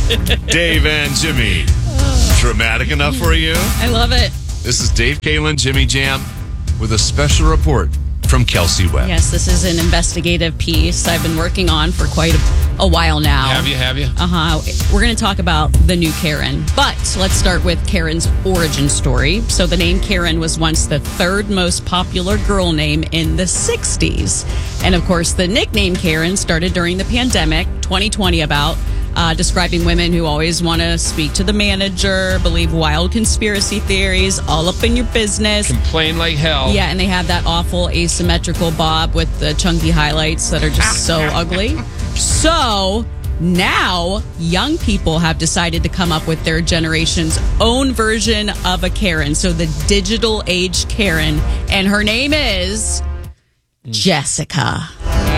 Dave and Jimmy. Dramatic enough for you? I love it. This is Dave Kalen, Jimmy Jam, with a special report from Kelsey Webb. Yes, this is an investigative piece I've been working on for quite a while now. Have you? Uh-huh. We're going to talk about the new Karen. But let's start with Karen's origin story. So the name Karen was once the third most popular girl name in the 60s. And of course, the nickname Karen started during the pandemic, 2020 about, describing women who always want to speak to the manager, believe wild conspiracy theories, all up in your business. Complain like hell. Yeah, and they have that awful asymmetrical bob with the chunky highlights that are just so ugly. So now young people have decided to come up with their generation's own version of a Karen. So the digital age Karen. And her name is Jessica.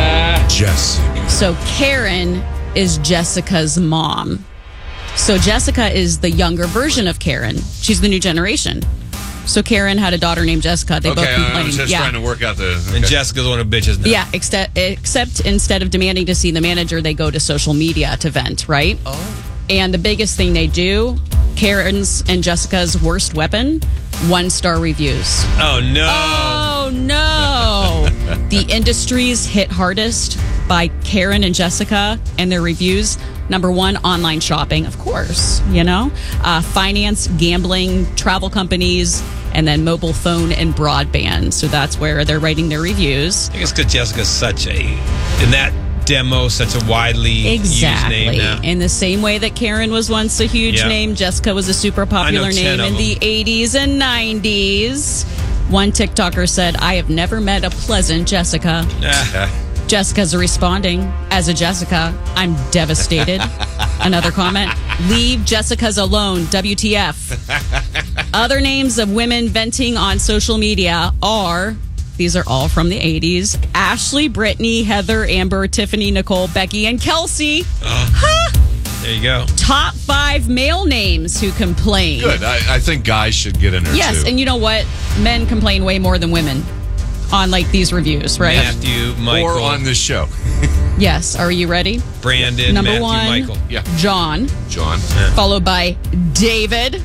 Jessica. So Karen is Jessica's mom. So Jessica is the younger version of Karen. She's the new generation. So Karen had a daughter named Jessica. They both complained. I'm just trying to work out the... Okay. And Jessica's one of bitches now. Yeah, except instead of demanding to see the manager, they go to social media to vent, right? Oh. And the biggest thing they do, Karen's and Jessica's worst weapon, 1-star reviews. Oh, no. Oh, no. The industries hit hardest by Karen and Jessica and their reviews. Number one, online shopping, of course, finance, gambling, travel companies, and then mobile phone and broadband. So that's where they're writing their reviews. I guess because Jessica's such in that demo, such a widely used name now. In the same way that Karen was once a huge name, Jessica was a super popular name in the 80s and 90s. One TikToker said, "I have never met a pleasant Jessica." Jessica's responding, "As a Jessica, I'm devastated." Another comment, "Leave Jessica's alone, WTF." Other names of women venting on social media are, these are all from the 80s, Ashley, Brittany, Heather, Amber, Tiffany, Nicole, Becky, and Kelsey. There you go. Top 5 male names who complain. Good. I think guys should get in there, Yes, too. and you know what? Men complain way more than women on these reviews, right? Matthew, Michael. Or on this show. Yes. Are you ready? Brandon, Number Matthew, 1, Michael. Yeah. John, followed by David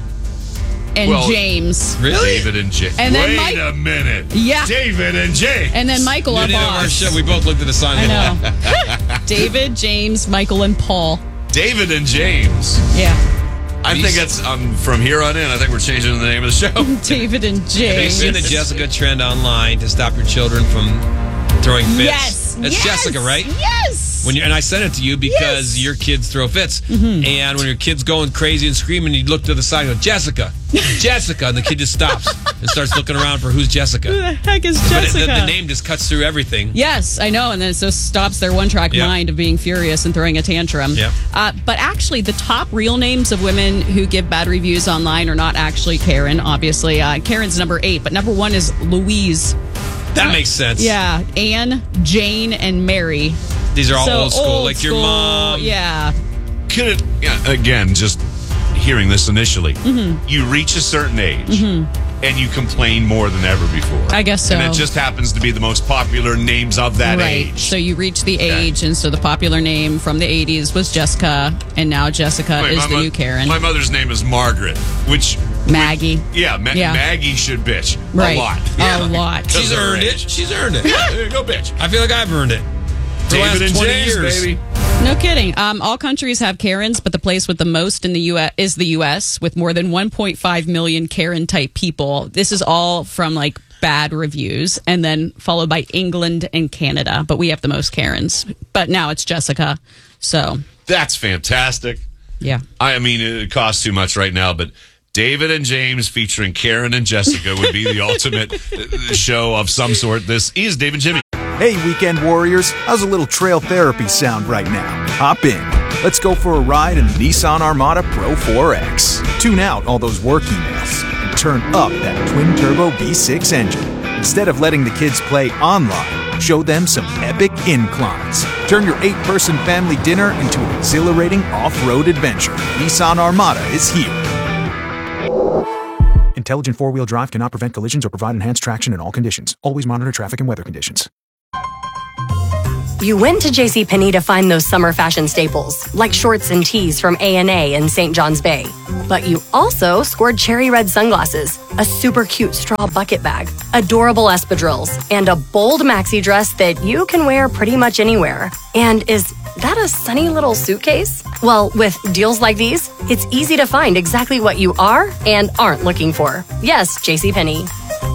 and James. Really? David and James. And then Wait a minute. Yeah. David and James. And then Michael, our New name of our boss. show. We both looked at the sign. I know. David, James, Michael, and Paul. David and James. Yeah. I think that's from here on in. I think we're changing the name of the show. David and Have you James. seen the Jessica trend online to stop your children from throwing fits? Yes. That's Jessica, right? Yes. And I sent it to you because your kids throw fits. Mm-hmm. And when your kid's going crazy and screaming, you look to the side and go, Jessica, Jessica. And the kid just stops and starts looking around for who's Jessica. Who the heck is But Jessica? the name just cuts through everything. Yes, I know. And then it just stops their one-track mind of being furious and throwing a tantrum. Yep. But actually, the top real names of women who give bad reviews online are not actually Karen, obviously. Karen's number 8, but number 1 is Louise. That makes sense. Yeah, Anne, Jane, and Mary. These are all So old school, like your mom. Yeah. Could it, again, just hearing this initially, you reach a certain age and you complain more than ever before. I guess so. And it just happens to be the most popular names of that Right. age. So you reach the age, and so the popular name from the 80s was Jessica, and now Jessica Wait, is the new Karen. My mother's name is Margaret, which... Maggie. Yeah, Maggie should bitch. Right. A lot. A lot. She's earned it. She's earned it. Yeah, there you go, bitch. I feel like I've earned it. For the David last and 20 James, years. baby. No kidding. All countries have Karens, but the place with the most in the U.S. is the U.S. with more than 1.5 million Karen-type people. This is all from bad reviews, and then followed by England and Canada. But we have the most Karens. But now it's Jessica. So That's fantastic. yeah. I mean, it costs too much right now, but David and James featuring Karen and Jessica would be the ultimate show of some sort. This is Dave and Jimmy. Hey, weekend warriors, how's a little trail therapy sound right now? Hop in. Let's go for a ride in the Nissan Armada Pro 4X. Tune out all those work emails and turn up that twin-turbo V6 engine. Instead of letting the kids play online, show them some epic inclines. Turn your 8-person family dinner into an exhilarating off-road adventure. Nissan Armada is here. Intelligent four-wheel drive cannot prevent collisions or provide enhanced traction in all conditions. Always monitor traffic and weather conditions. You went to JCPenney to find those summer fashion staples, like shorts and tees from A&A in St. John's Bay. But you also scored cherry red sunglasses, a super cute straw bucket bag, adorable espadrilles, and a bold maxi dress that you can wear pretty much anywhere. And is that a sunny little suitcase? Well, with deals like these, it's easy to find exactly what you are and aren't looking for. Yes, JCPenney.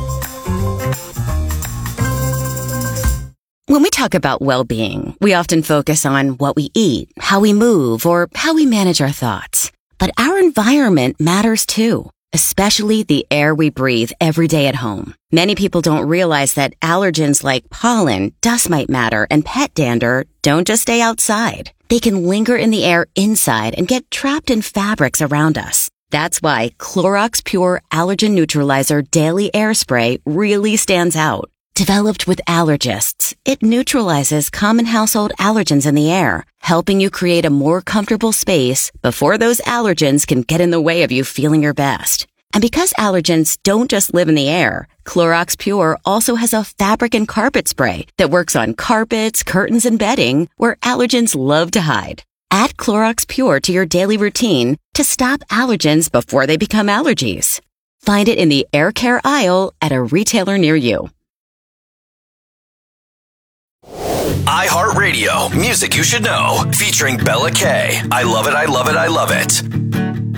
When we talk about well-being, we often focus on what we eat, how we move, or how we manage our thoughts. But our environment matters too, especially the air we breathe every day at home. Many people don't realize that allergens like pollen, dust mite matter, and pet dander don't just stay outside. They can linger in the air inside and get trapped in fabrics around us. That's why Clorox Pure Allergen Neutralizer Daily Air Spray really stands out. Developed with allergists, it neutralizes common household allergens in the air, helping you create a more comfortable space before those allergens can get in the way of you feeling your best. And because allergens don't just live in the air, Clorox Pure also has a fabric and carpet spray that works on carpets, curtains, and bedding where allergens love to hide. Add Clorox Pure to your daily routine to stop allergens before they become allergies. Find it in the air care aisle at a retailer near you. iHeartRadio, music you should know, featuring Bella K. I love it, I love it, I love it.